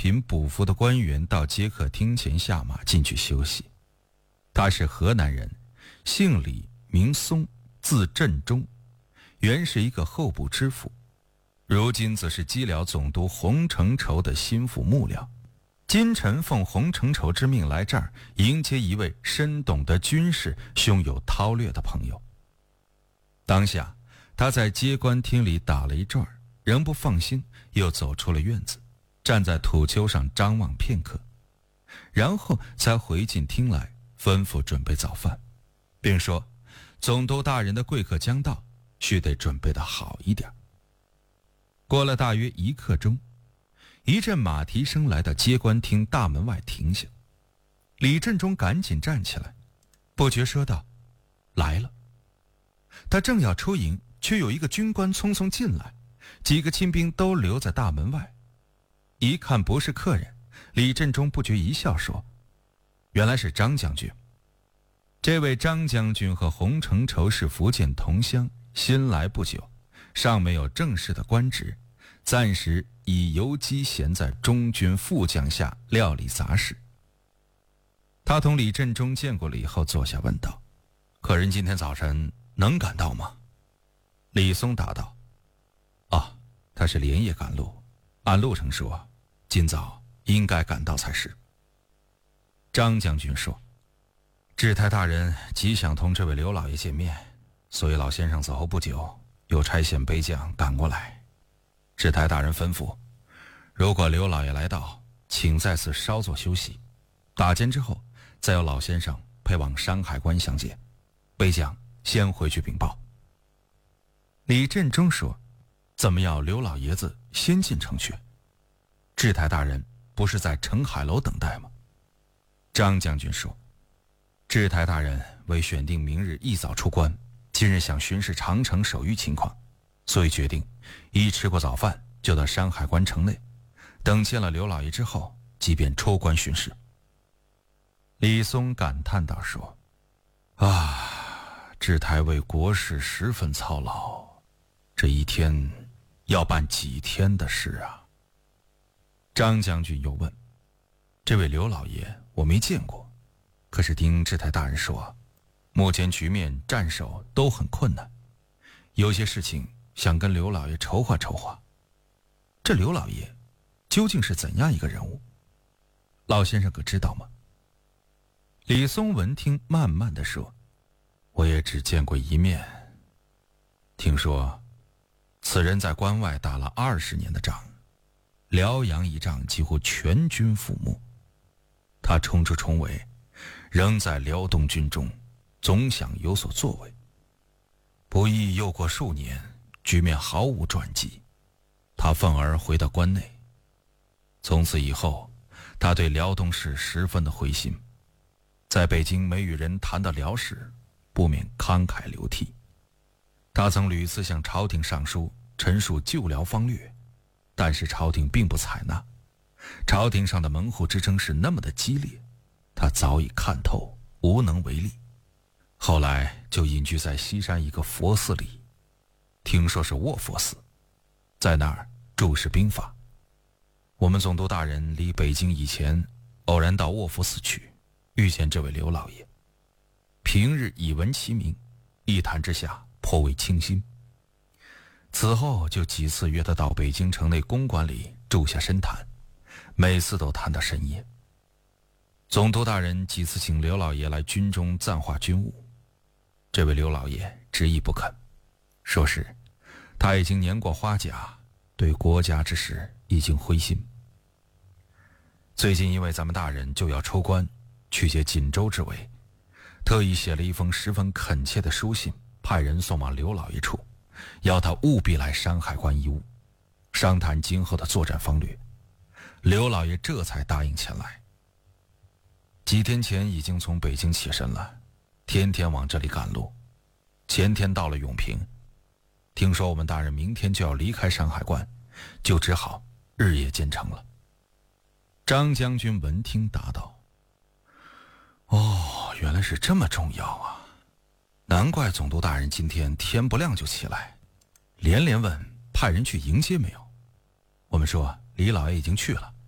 贫补服的官员到接客厅前下马进去休息。他是河南人，姓李，名松，字振中，原是一个候补知府，如今则是蓟辽总督洪承畴的心腹幕僚。今晨奉洪承畴之命来这儿迎接一位深懂得军事、胸有韬略的朋友。当下他在接官厅里打了一转，仍不放心，又走出了院子，站在土丘上张望片刻，然后才回进厅来吩咐准备早饭，并说总督大人的贵客将到，须得准备得好一点。过了大约1刻钟，一阵马蹄声来到接官厅大门外停下。李振中赶紧站起来，不觉说道：“来了。”他正要出营，却有一个军官匆匆进来，几个亲兵都留在大门外。一看不是客人，李振中不觉一笑说：“原来是张将军。”这位张将军和洪承畴是福建同乡，新来不久，尚没有正式的官职，暂时以游击闲在中军副将下料理杂事。他同李振中见过了以后坐下问道：“客人今天早晨能赶到吗？”李松答道：“啊，他是连夜赶路，按路程说今早应该赶到才是。”张将军说：“志台大人极想同这位刘老爷见面，所以老先生走后不久又差遣背将赶过来。志台大人吩咐，如果刘老爷来到，请在此稍作休息，打尖之后再由老先生配往山海关相见。背将先回去禀报。”李振中说：“怎么要刘老爷子先进城去？志台大人不是在澄海楼等待吗？”张将军说：“志台大人为选定明日一早出关，今日想巡视长城守御情况，所以决定一吃过早饭就到山海关城内，等见了刘老爷之后，即便出关巡视。”李松感叹道说：“啊，志台为国事十分操劳，这一天要办几天的事啊？”张将军又问：“这位刘老爷我没见过，可是听志台大人说，目前局面战守都很困难，有些事情想跟刘老爷筹划筹划。这刘老爷究竟是怎样一个人物？老先生可知道吗？”李松闻听，慢慢地说：“我也只见过一面。听说此人在关外打了20年的仗，辽阳一仗几乎全军覆没。他冲出重围，仍在辽东军中总想有所作为。不意又过数年，局面毫无转机，他愤而回到关内。从此以后，他对辽东事十分的灰心，在北京每与人谈到辽事，不免慷慨流涕。他曾屡次向朝廷上书陈述救辽方略，但是朝廷并不采纳。朝廷上的门户之争是那么的激烈，他早已看透，无能为力。后来就隐居在西山一个佛寺里，听说是卧佛寺，在那儿注释兵法。我们总督大人离北京以前，偶然到卧佛寺去，遇见这位刘老爷，平日以闻其名，一谈之下颇为倾心。此后就几次约他到北京城内公馆里住下深谈，每次都谈到深夜。总督大人几次请刘老爷来军中暂化军务，这位刘老爷执意不肯，说是他已经年过花甲，对国家之事已经灰心。最近因为咱们大人就要出关去接锦州之围，特意写了一封十分恳切的书信，派人送往刘老爷处，要他务必来山海关一晤，商谈今后的作战方略。刘老爷这才答应前来。几天前已经从北京起身了，天天往这里赶路。前天到了永平，听说我们大人明天就要离开山海关，就只好日夜兼程了。张将军闻听答道：“哦，原来是这么重要啊！难怪总督大人今天天不亮就起来，连连问派人去迎接没有。我们说李老爷已经去了，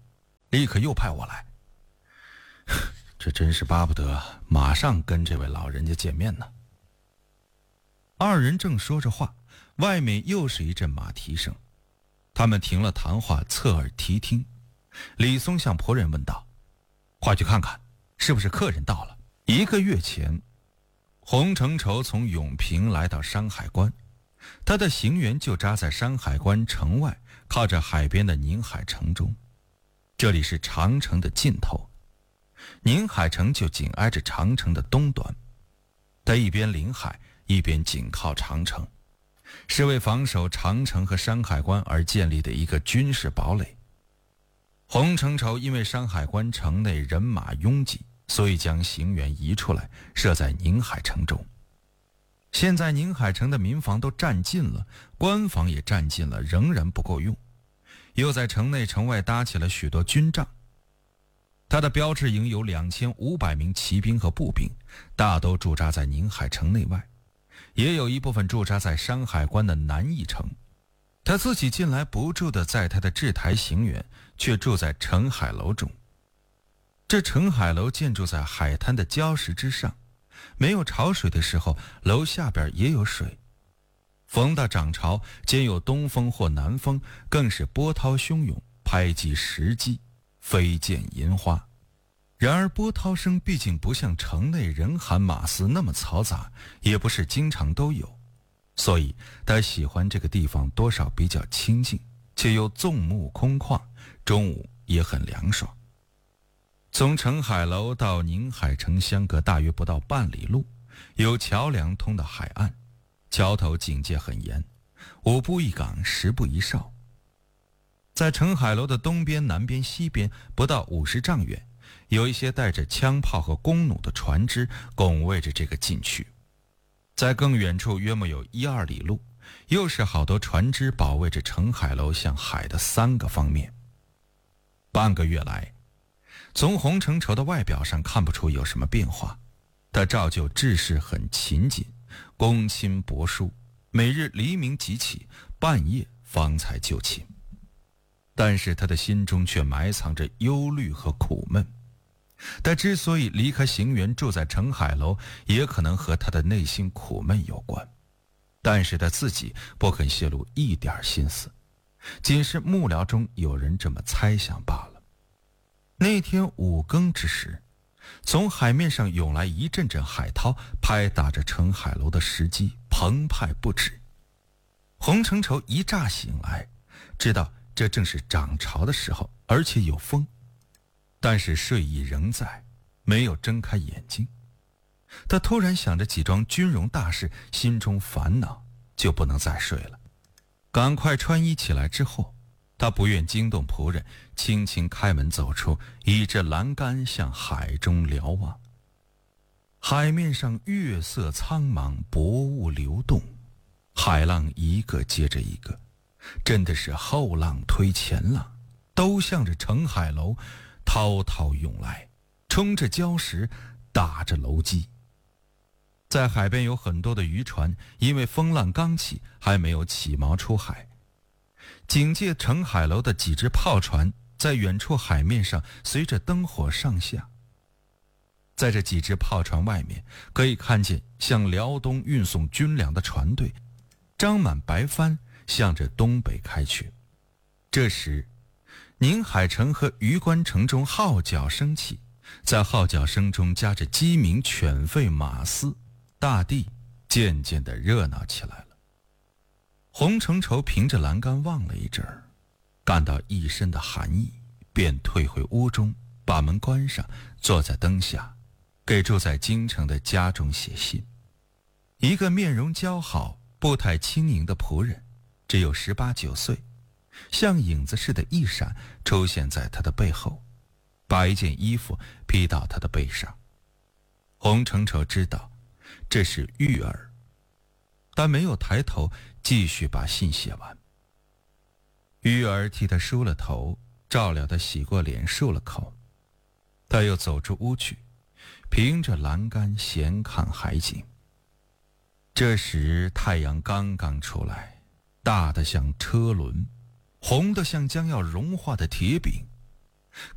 立刻又派我来。这真是巴不得马上跟这位老人家见面呢。二人正说着话，外面又是一阵马蹄声，他们停了谈话，侧耳提听。李松向仆人问道：快去看看，是不是客人到了？1个月前，洪承畴从永平来到山海关，他的行辕就扎在山海关城外靠着海边的宁海城中，这里是长城的尽头，宁海城就紧挨着长城的东端，它一边临海，一边紧靠长城，是为防守长城和山海关而建立的一个军事堡垒。洪承畴因为山海关城内人马拥挤，所以将行辕移出来，设在宁海城中。现在宁海城的民房都占尽了，关房也占尽了，仍然不够用，又在城内城外搭起了许多军帐。他的标志营有2500名骑兵和步兵，大都驻扎在宁海城内外，也有一部分驻扎在山海关的南翼城。他自己近来不住的在他的制台行辕，却住在澄海楼中。这澄海楼建筑在海滩的礁石之上，没有潮水的时候，楼下边也有水。逢到涨潮，兼有东风或南风，更是波涛汹涌，拍击石击，飞溅银花。然而波涛声毕竟不像城内人喊马嘶那么嘈杂，也不是经常都有，所以他喜欢这个地方多少比较清静，且又纵目空旷，中午也很凉爽。从澄海楼到宁海城相隔大约不到半里路，有桥梁通到海岸，桥头警戒很严，5步一岗，10步一哨。在澄海楼的东边、南边、西边不到50丈远，有一些带着枪炮和弓弩的船只拱卫着这个禁区。在更远处约莫有1-2里路，又是好多船只保卫着澄海楼向海的3个方面。半个月来，从洪承畴的外表上看不出有什么变化，他照旧治事很勤谨，公亲伯疏，每日黎明即起，半夜方才就寝。但是他的心中却埋藏着忧虑和苦闷。他之所以离开行辕住在澄海楼，也可能和他的内心苦闷有关，但是他自己不肯泄露一点心思，仅是幕僚中有人这么猜想罢了。那天5更之时，从海面上涌来一阵阵海涛，拍打着澄海楼的石基，澎湃不止。洪承畴一乍醒来，知道这正是涨潮的时候，而且有风，但是睡意仍在，没有睁开眼睛。他突然想着几桩军容大事，心中烦恼，就不能再睡了。赶快穿衣起来之后，他不愿惊动仆人，轻轻开门走出，倚着栏杆向海中瞭望。海面上月色苍茫，薄雾流动，海浪一个接着一个，真的是后浪推前浪，都向着澄海楼滔滔涌来，冲着礁石，打着楼基。在海边有很多的渔船，因为风浪刚起，还没有起锚出海。警戒澄海楼的几只炮船在远处海面上随着灯火上下。在这几只炮船外面，可以看见向辽东运送军粮的船队张满白帆，向着东北开去。这时宁海城和榆关城中号角声起，在号角声中夹着鸡鸣犬吠马嘶，大地渐渐地热闹起来了。洪承畴凭着栏杆望了一阵儿，感到一身的寒意，便退回屋中，把门关上，坐在灯下，给住在京城的家中写信。一个面容姣好、步态轻盈的仆人，只有18、19岁，像影子似的一闪出现在他的背后，把一件衣服披到他的背上。洪承畴知道这是玉儿，但没有抬头，继续把信写完。玉儿替他梳了头，照料他洗过脸，漱了口。他又走出屋去，凭着栏杆闲看海景。这时太阳刚刚出来，大的像车轮，红的像将要融化的铁饼，